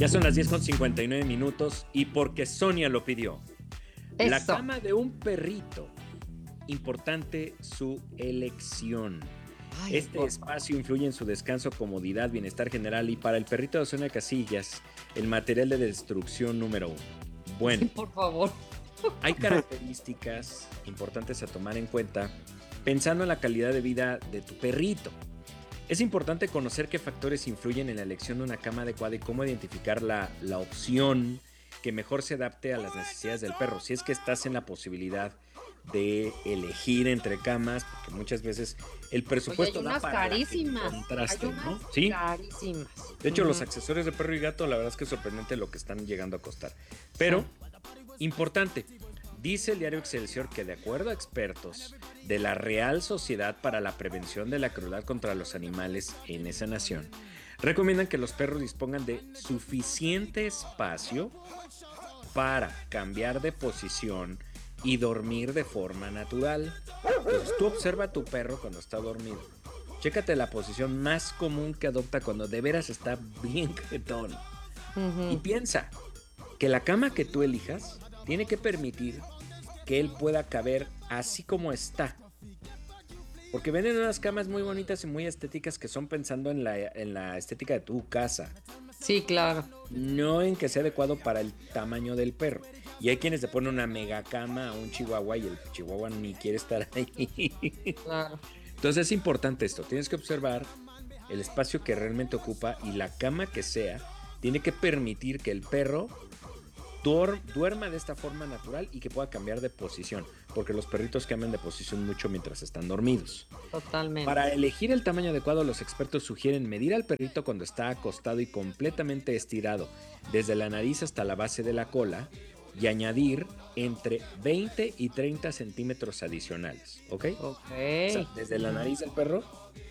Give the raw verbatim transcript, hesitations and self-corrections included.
Ya son las diez con cincuenta y nueve minutos y porque Sonia lo pidió. Eso. La cama de un perrito. Importante su elección. Ay, Este por espacio influye en su descanso, comodidad, bienestar general y para el perrito de Sonia Casillas, el material de destrucción número uno. Bueno, por favor. hay características importantes a tomar en cuenta pensando en la calidad de vida de tu perrito. Es importante conocer qué factores influyen en la elección de una cama adecuada y cómo identificar la, la opción que mejor se adapte a las necesidades del perro. Si es que estás en la posibilidad de elegir entre camas, porque muchas veces el presupuesto Oye, hay da unas para la que carísimas. encontraste, Hay unas ¿no? Sí. carísimas. De hecho, Ujú. los accesorios de perro y gato, la verdad es que es sorprendente lo que están llegando a costar. Pero, importante, dice el diario Excelsior que de acuerdo a expertos de la Real Sociedad para la Prevención de la Crueldad contra los Animales en esa nación, recomiendan que los perros dispongan de suficiente espacio para cambiar de posición y dormir de forma natural. Entonces tú observa a tu perro cuando está dormido. Chécate la posición más común que adopta cuando de veras está bien jetón. Ujú. Y piensa que la cama que tú elijas tiene que permitir que él pueda caber así como está. Porque venden unas camas muy bonitas y muy estéticas que son pensando en la, en la estética de tu casa. Sí, claro. No en que sea adecuado para el tamaño del perro. Y hay quienes le ponen una mega cama a un chihuahua y el chihuahua ni quiere estar ahí. Claro. Entonces es importante esto. Tienes que observar el espacio que realmente ocupa y la cama que sea tiene que permitir que el perro duer- duerma de esta forma natural y que pueda cambiar de posición. Porque los perritos cambian de posición mucho mientras están dormidos. Totalmente. Para elegir el tamaño adecuado, los expertos sugieren medir al perrito cuando está acostado y completamente estirado, desde la nariz hasta la base de la cola, y añadir entre veinte y treinta centímetros adicionales, ¿ok? Ok. O sea, desde la nariz del perro